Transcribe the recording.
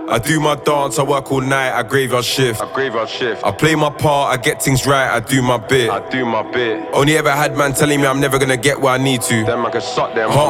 I do my dance, I work all night, I graveyard shift. I play my part, I get things right, I do my bit. Only ever had man telling me I'm never gonna get where I need to. Them I can suck them.